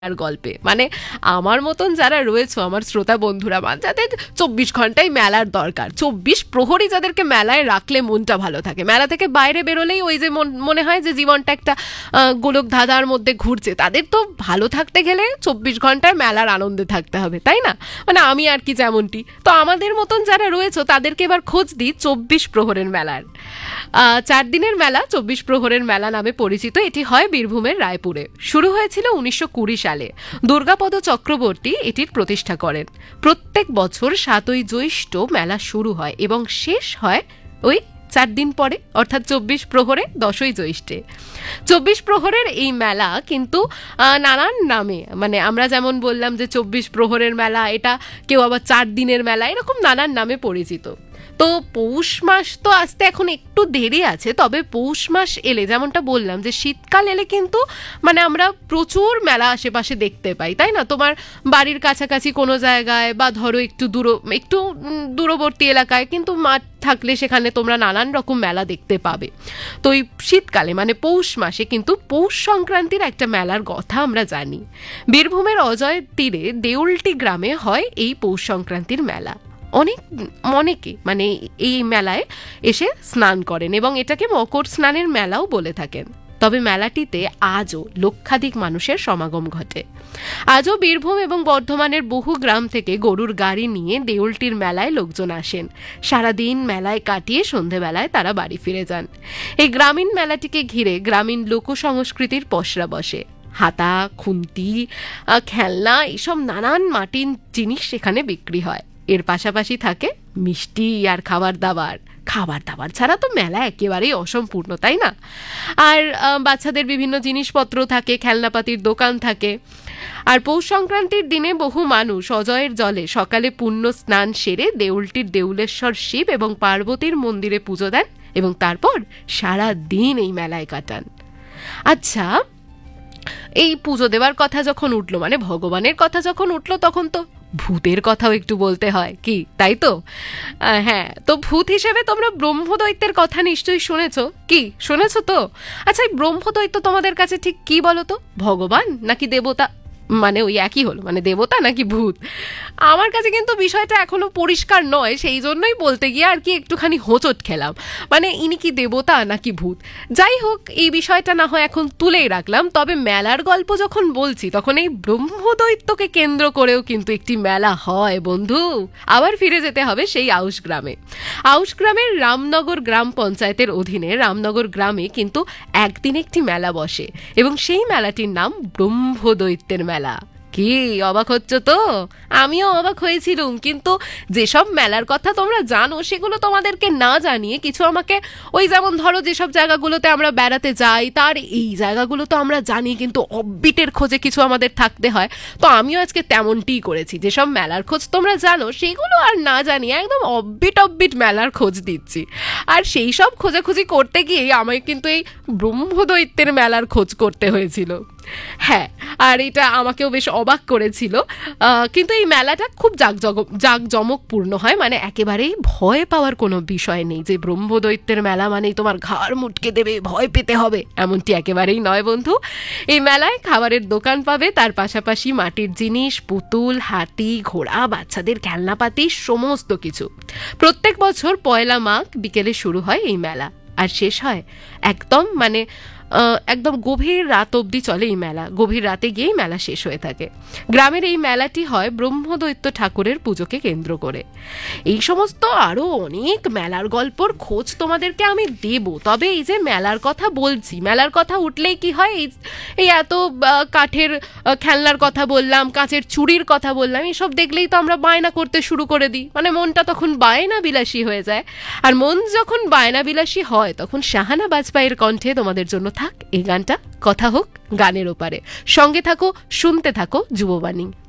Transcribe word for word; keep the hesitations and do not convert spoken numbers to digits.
আর গল্পে মানে আমার মতন যারা রয়েছে আমার শ্রোতা বন্ধুরা বা যাদের চব্বিশ ঘন্টায় মেলার দরকার, চব্বিশ প্রহরী যাদেরকে মেলায় রাখলে মনটা ভালো থাকে, মেলা থেকে বাইরে বেরোলেই ওই যে মনে হয় যে জীবনটা একটা গোলক ধাঁধার মধ্যে ঘুরছে, তাদের তো ভালো থাকতে গেলে চব্বিশ ঘন্টায় মেলার আনন্দে থাকতে হবে, তাই না? মানে আমি আর কি যেমনটি, তো আমাদের মতন যারা রয়েছে তাদেরকে এবার খোঁজ দিই চব্বিশ প্রহরের মেলার। চার দিনের মেলা চব্বিশ প্রহরের মেলা নামে পরিচিত। এটি হয় বীরভূমের রায়পুরে। শুরু হয়েছিল উনিশশো কুড়ি সালে। দুর্গাপদ চক্রবর্তী এটির প্রতিষ্ঠা করেন। প্রত্যেক বছর সাতই জ্যৈষ্ঠ মেলা শুরু হয় এবং শেষ হয় ওই চার দিন পরে, অর্থাৎ চব্বিশ প্রহরে দশই জ্যৈষ্ঠে। চব্বিশ প্রহরের এই মেলা কিন্তু নানান নামে, মানে আমরা যেমন বললাম যে চব্বিশ প্রহরের মেলা, এটা কেউ আবার চার দিনের মেলা, এরকম নানান নামে পরিচিত। তো পৌষ মাস তো আসতে এখন একটু দেরি আছে, তবে পৌষ মাস এলে যেমনটা বললাম যে শীতকাল এলে কিন্তু মানে আমরা প্রচুর মেলা আশেপাশে দেখতে পাই, তাই না? তোমার বাড়ির কাছাকাছি কোনো জায়গায় বা ধরো একটু দূর একটু দূরবর্তী এলাকায় কিন্তু মাঠ থাকলে সেখানে তোমরা নানান রকম মেলা দেখতে পাবে। তো এই শীতকালে মানে পৌষ মাসে কিন্তু পৌষ সংক্রান্তির একটা মেলার কথা আমরা জানি। বীরভূমের অজয়ের তীরে দেউলটি গ্রামে হয় এই পৌষ সংক্রান্তির মেলা। অনেক অনেকে মানে এই মেলায় এসে স্নান করেন এবং এটাকে মকর স্নানের মেলাও বলে থাকেন। তবে মেলাটিতে আজও লক্ষাধিক মানুষের সমাগম ঘটে। আজও বীরভূম এবং বর্ধমানের বহু গ্রাম থেকে গরুর গাড়ি নিয়ে দেউলটির মেলায় লোকজন আসেন। সারাদিন মেলায় কাটিয়ে সন্ধেবেলায় তারা বাড়ি ফিরে যান। এই গ্রামীণ মেলাটিকে ঘিরে গ্রামীণ লোক সংস্কৃতির পসরা বসে। হাতা, খুন্তি, খেলনা, এসব নানান মাটির জিনিস সেখানে বিক্রি হয়। এর পাশাপাশি থাকে মিষ্টি আর খাবার দাবার। খাবার দাবার ছাড়া তো মেলা একেবারেই অসম্পূর্ণ, তাই না? আর বাচ্চাদের বিভিন্ন জিনিসপত্র থাকে, খেলনাপাতির দোকান থাকে। আর পৌষ সংক্রান্তির দিনে বহু মানুষ অজয়ের জলে সকালে পুণ্য স্নান সেরে দেউলটির দেউলেশ্বর শিব এবং পার্বতীর মন্দিরে পুজো দেন এবং তারপর সারা দিন এই মেলায় কাটান। আচ্ছা, এই পুজো দেওয়ার কথা যখন উঠলো, মানে ভগবানের কথা যখন উঠলো, তখন তো ভূতের কথাও একটু বলতে হয়, কি তাই তো? হ্যাঁ, তো ভূত হিসেবে তোমরা ব্রহ্মদৈত্যের কথা নিশ্চয়ই শুনেছো। কি শুনেছো তো? আচ্ছা, এই ব্রহ্মদৈত্য তোমাদের কাছে ঠিক কি বলো তো? ভগবান নাকি দেবতা? মানে ওই একই হলো, মানে দেবতা নাকি ভূত? আমার কাছে কিন্তু বিষয়টা এখনো পরিষ্কার নয়, সেই জন্যই বলতে গিয়ে আর কি একটুখানি হোঁচট খেলাম। মানে ইনি কি দেবতা নাকি ভূত? যাই হোক, এই বিষয়টা না হয় এখন তুলেই রাখলাম। তবে মেলার গল্প যখন বলছি তখন এই ব্রহ্মদৈত্যকে কেন্দ্র করেও কিন্তু একটি মেলা হয় বন্ধু। আবার ফিরে যেতে হবে সেই আউশ গ্রামে। আউশ গ্রামের রামনগর গ্রাম পঞ্চায়েতের অধীনে রামনগর গ্রামে কিন্তু একদিন একটি মেলা বসে এবং সেই মেলাটির নাম ব্রহ্মদৈত্যের মেলা। কি অবাক হচ্ছ তো? আমিও অবাক হয়েছিলাম, কিন্তু যেসব মেলার কথা তোমরা জানো সেগুলো তোমাদেরকে না জানিয়ে কিছু আমাকে, ওই যেমন ধরো যেসব জায়গাগুলোতে আমরা বেড়াতে যাই তার এই জায়গাগুলো তো আমরা জানি, কিন্তু অববিটের খোঁজে কিছু আমাদের থাকতে হয়। তো আমিও আজকে তেমনটিই করেছি, যেসব মেলার খোঁজ তোমরা জানো সেগুলো আর না জানিয়ে একদম অববিট অববিট মেলার খোঁজ দিচ্ছি। আর সেই সব খোঁজাখুঁজি করতে গিয়ে আমায় কিন্তু এই ব্রহ্মদৈত্যের মেলার খোঁজ করতে হয়েছিল। হ্যাঁ, আর এটা আমাকেও বেশ অবাক করেছিল। কিন্তু এই মেলাটা খুব জাঁকজম জাঁকজমকপূর্ণ হয়, মানে একেবারেই ভয় পাওয়ার কোনো বিষয় নেই যে ব্রহ্মদৈত্যের মেলা মানেই তোমার ঘাড় মুটকে দেবে, ভয় পেতে হবে, এমনটি একেবারেই নয় বন্ধু। এই মেলায় খাবারের দোকান পাবে, তার পাশাপাশি মাটির জিনিস, পুতুল, হাতি, ঘোড়া, বাচ্চাদের খেলনাপাতি, সমস্ত কিছু। প্রত্যেক বছর পয়লা মাঘ বিকেলে শুরু হয় এই মেলা আর শেষ হয় একদম মানে একদম গভীর রাত অবধি চলে এই মেলা। গভীর রাতে গিয়েই মেলা শেষ হয়ে থাকে। গ্রামের এই মেলাটি হয় ব্রহ্মদৈত্য ঠাকুরের পুজোকে কেন্দ্র করে। এই সমস্ত আরো অনেক মেলার গল্পর খোঁজ তোমাদেরকে আমি দেব। তবে এই যে মেলার কথা বলছি, মেলার কথা উঠলেই কি হয়, এই এই এত কাঠের খেলনার কথা বললাম, কাঁচের চুড়ির কথা বললাম, এসব দেখলেই তো আমরা বায়না করতে শুরু করে দিই। মানে মনটা তখন বায়না বিলাসী হয়ে যায়। আর মন যখন বায়না বিলাসী হয় তখন শাহানা বাজপাইয়ের কণ্ঠে তোমাদের জন্য থাক এই গানটা। কথা হোক গানের ওপারে, সঙ্গে থাকো, শুনতে থাকো যুববাণী।